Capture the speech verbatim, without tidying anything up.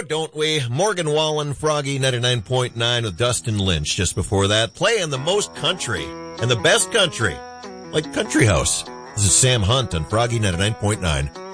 don't we? Morgan Wallen, Froggy ninety-nine point nine with Dustin Lynch just before that. Playing the most country and the best country, like Country House. This is Sam Hunt on Froggy ninety-nine point nine.